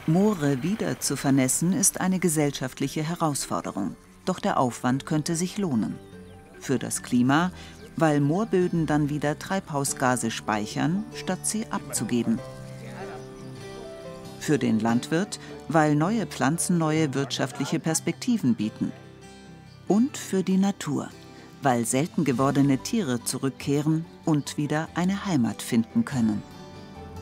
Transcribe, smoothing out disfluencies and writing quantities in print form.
Moore wieder zu vernässen ist eine gesellschaftliche Herausforderung. Doch der Aufwand könnte sich lohnen. Für das Klima, weil Moorböden dann wieder Treibhausgase speichern, statt sie abzugeben. Für den Landwirt, weil neue Pflanzen neue wirtschaftliche Perspektiven bieten. Und für die Natur, weil selten gewordene Tiere zurückkehren und wieder eine Heimat finden können.